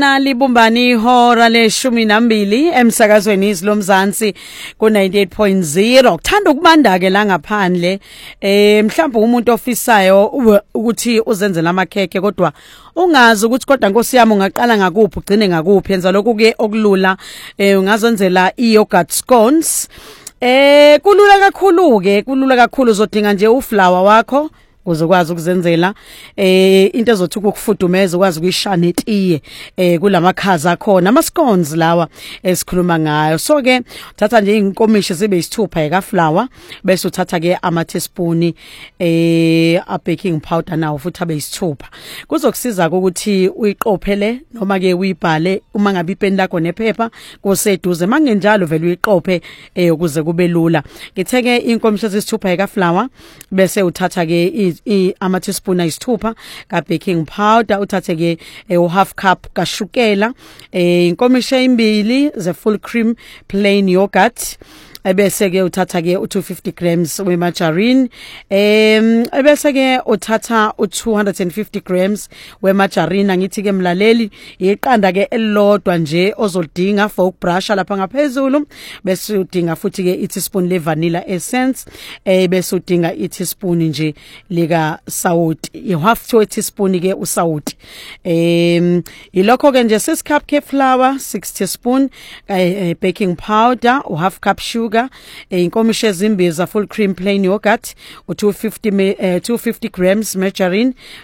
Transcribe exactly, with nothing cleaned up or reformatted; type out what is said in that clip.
Nalibumbani ihora leshumi nambili emsakazweni izilomzansi ku ninety-eight point zero. Kuthanda ukubanda ke la ngaphandle eh mhlawumbe umuntu ofisayo ukuthi uzenzele amakheke kodwa ungazi ukuthi kodwa Nkosi yami ungaqala ngakuphi ugcine ngakuphi. Yenza lokhu ke okulula eh ungazenzela i-yogurt scones. Eh kulula kakhulu ke kulula kakhulu uzodinga nje uflour wakho uzokwazi ukuzenzela eh into ezothi ukufudumeza ukwazi ukuyishana etiye eh kulamakhaza khona ama scones lawa esikhuluma ngayo. So ke uthatha nje inkomishi zibe isithupha eka flour bese uthatha ke ama teaspoon eh a baking powder nawo futhi abe isithupha. Kuzokusiza ukuthi uyiqophele noma ke uyibhale uma ngabe ipeni lakho nephepha kuseduze mangenjalo vele uyiqophe eh ukuze kube lula. Ngitheke inkomishi ezisithupha eka flour bese uthatha ke i ama teaspoon ayisithupha ka baking powder, uthathe ke u half cup kashukela, eh inkomishi ezimbili ze full cream plain yogurt, ebese ke uthatha ke u two hundred fifty grams we margarine, em ebese ke uthatha u two hundred fifty grams we margarine. Ngithi ke mlaleli iqanda ke elilodwa nje ozolidinga for ukubrusha lapha ngaphezulu, bese udinga futhi ke i teaspoon le vanilla essence, eh bese udinga i teaspoon nje lika salt, you have to a teaspoon ke usalt. Em ilokho ke nje six cup ke flour, six teaspoon eh, baking powder, u half cup sugar, inkomishi ezimbili za full cream plain yogurt, u two hundred fifty uh, two hundred fifty grams margarine,